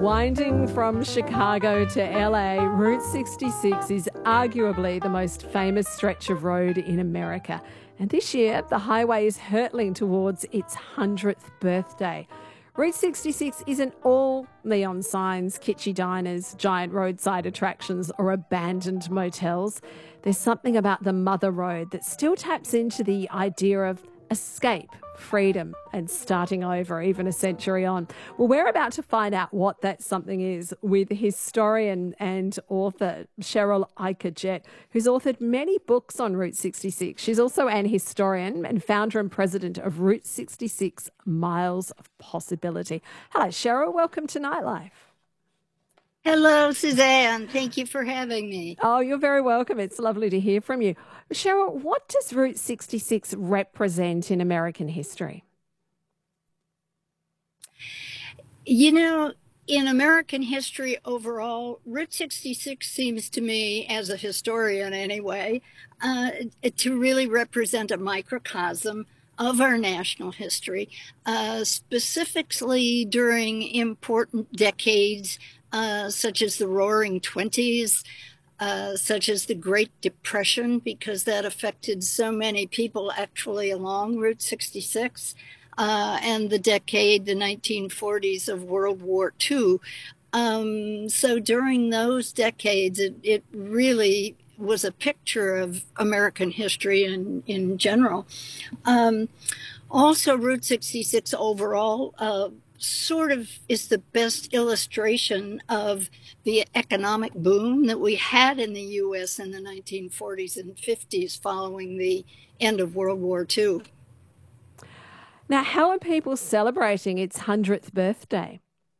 Winding from Chicago to LA, Route 66 is arguably the most famous stretch of road in America. And this year, the highway is hurtling towards its 100th birthday. Route 66 isn't all neon signs, kitschy diners, giant roadside attractions, or abandoned motels. There's something about the Mother Road that still taps into the idea of escape, freedom, and starting over even a century on. Well, we're about to find out what that something is with historian and author Cheryl Iker-Jett, who's authored many books on Route 66. She's also an historian and founder and president of Route 66 Miles of Possibility. Hello, Cheryl. Welcome to Nightlife. Hello, Suzanne. Thank you for having me. Oh, you're very welcome. It's lovely to hear from you. Cheryl, what does Route 66 represent in American history? You know, in American history overall, Route 66 seems to me, as a historian anyway, to really represent a microcosm of our national history, specifically during important decades such as the Roaring Twenties, such as the Great Depression, because that affected so many people actually along Route 66, and the 1940s of World War II. So during those decades, it really was a picture of American history in general. Also, Route 66 overall sort of is the best illustration of the economic boom that we had in the U.S. in the 1940s and 50s following the end of World War II. Now, how are people celebrating its 100th birthday?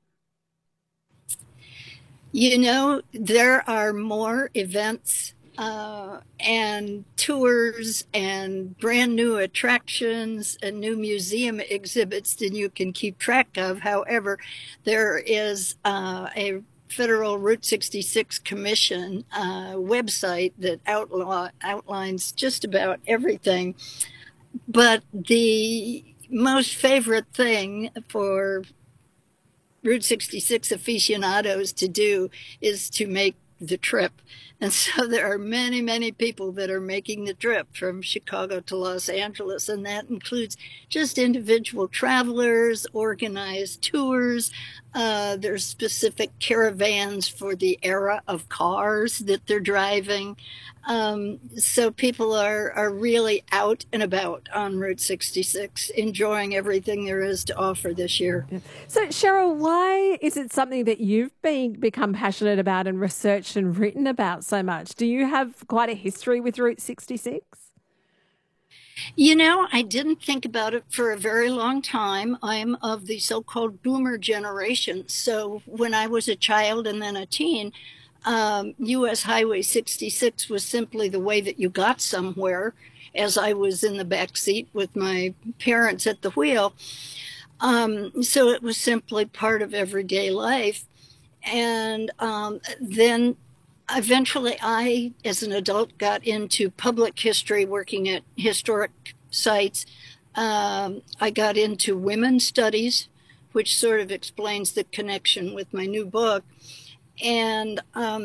You know, there are more events and tours and brand new attractions and new museum exhibits than you can keep track of. However, there is a Federal Route 66 Commission website that outlines just about everything. But the most favorite thing for Route 66 aficionados to do is to make the trip. And so there are many, many people that are making the trip from Chicago to Los Angeles, and that includes just individual travelers, organized tours. There's specific caravans for the era of cars that they're driving. So people are really out and about on Route 66, enjoying everything there is to offer this year. So, Cheryl, why is it something that you've become passionate about and researched and written about so much? Do you have quite a history with Route 66? You know, I didn't think about it for a very long time. I'm of the so-called boomer generation. So when I was a child and then a teen, U.S. Highway 66 was simply the way that you got somewhere, as I was in the back seat with my parents at the wheel. So it was simply part of everyday life. And then eventually I, as an adult, got into public history, working at historic sites. I got into women's studies, which sort of explains the connection with my new book. And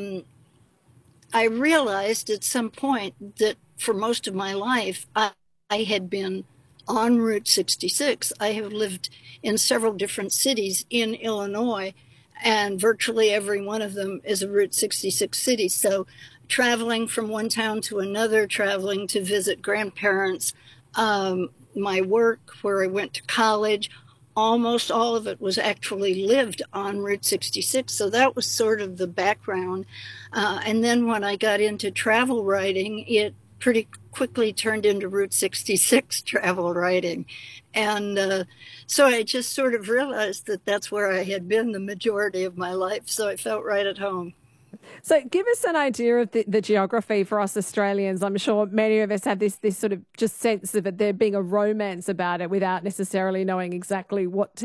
I realized at some point that for most of my life, I had been on Route 66. I have lived in several different cities in Illinois, and virtually every one of them is a Route 66 city. So traveling from one town to another, traveling to visit grandparents, my work, where I went to college, almost all of it was actually lived on Route 66. So that was sort of the background. And then when I got into travel writing, it pretty quickly turned into Route 66 travel writing. And so I just sort of realized that that's where I had been the majority of my life. So I felt right at home. So give us an idea of the geography for us Australians. I'm sure many of us have this sort of just sense of it there being a romance about it without necessarily knowing exactly what